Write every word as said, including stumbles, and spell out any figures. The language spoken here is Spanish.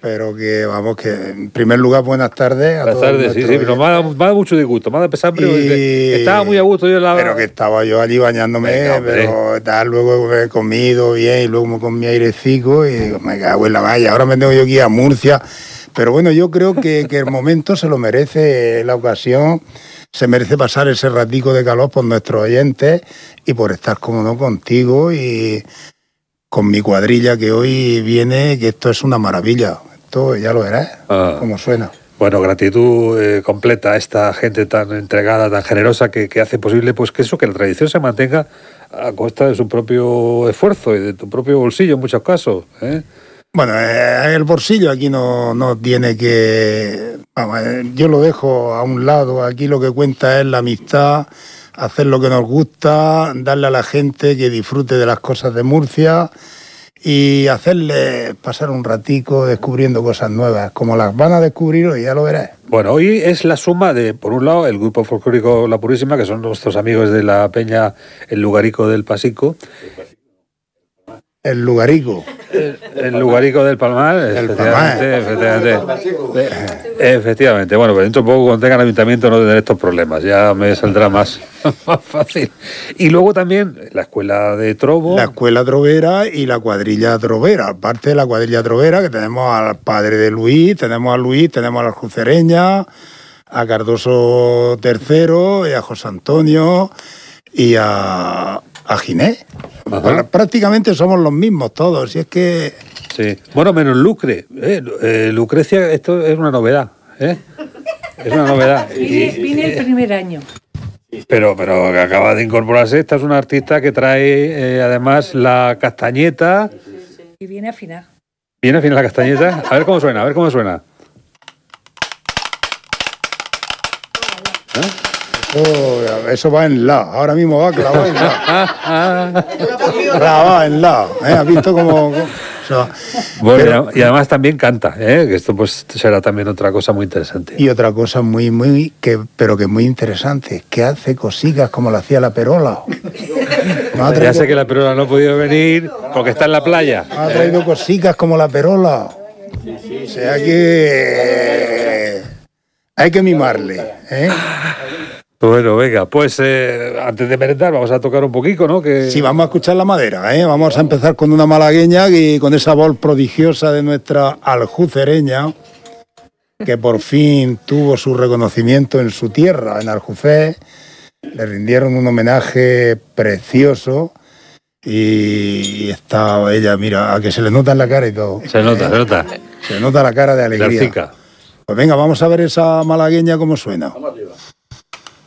pero que, vamos, que en primer lugar, buenas tardes. A buenas tardes, sí, sí, pero me ha, dado, me ha dado mucho disgusto, me ha dado pesambre. Y... Estaba muy a gusto yo en la... Pero que estaba yo allí bañándome, Venga, pero tal, luego he comido bien y luego me comí airecito y digo, me cago en la valla, ahora me tengo yo que ir a Murcia. Pero bueno, yo creo que, que el momento se lo merece, la ocasión, se merece pasar ese ratico de calor por nuestros oyentes y por estar cómodo contigo y con mi cuadrilla que hoy viene, que esto es una maravilla. Esto ya lo verás, ah. cómo suena. Bueno, gratitud eh, completa a esta gente tan entregada, tan generosa, que, que hace posible pues que eso, que la tradición se mantenga a costa de su propio esfuerzo y de tu propio bolsillo en muchos casos, ¿eh? Bueno, eh, el bolsillo aquí no, no tiene que... Vamos, eh, yo lo dejo a un lado, aquí lo que cuenta es la amistad, hacer lo que nos gusta, darle a la gente que disfrute de las cosas de Murcia y hacerle pasar un ratico descubriendo cosas nuevas, como las van a descubrir hoy, ya lo verás. Bueno, hoy es la suma de, por un lado, el grupo folclórico La Purísima, que son nuestros amigos de la Peña El Lugarico del Pasico. El Lugarico. El, el Lugarico del Palmar, el efectivamente, efectivamente. Efectivamente. Bueno, pero dentro de poco, cuando tenga el ayuntamiento, no tendré estos problemas. Ya me saldrá más, más fácil. Y luego también la escuela de Trobo. La escuela trovera y la cuadrilla trovera. Aparte de la cuadrilla trovera, que tenemos al padre de Luis, tenemos a Luis, tenemos a la Aljucereña, a Cardoso tercero, y a José Antonio, y a, a Ginés. Pues prácticamente somos los mismos todos, y es que... Sí. Bueno, menos Lucre. ¿eh? Eh, Lucrecia, esto es una novedad, ¿eh? Es una novedad. Vine, vine el primer año. Pero, pero acaba de incorporarse. Esta es una artista que trae, eh, además, la castañeta. Y viene a afinar. ¿Viene a afinar la castañeta? A ver cómo suena, a ver cómo suena. ¿Eh? Oh, eso va en la, ahora mismo va clavado en la. Clavado en la, ¿eh? ¿Has visto cómo...? O sea, bueno, pero, y además también canta, ¿eh? Que esto pues será también otra cosa muy interesante. Y otra cosa muy, muy, que, pero que muy interesante, que hace cositas como la hacía la Perola. No ya sé que la Perola no ha podido venir porque está en la playa. Ha traído cositas como la Perola. O sea que... hay que mimarle, ¿eh? Bueno, venga, pues eh, antes de merendar vamos a tocar un poquito, ¿no? Que... Sí, vamos a escuchar la madera, ¿eh? Vamos a empezar con una malagueña y con esa voz prodigiosa de nuestra aljucereña, que por fin tuvo su reconocimiento en su tierra, en Aljufé. Le rindieron un homenaje precioso y está ella, mira, a que se le nota en la cara y todo. Se nota, ¿eh? se nota. Se nota la cara de alegría. Pues venga, vamos a ver esa malagueña cómo suena.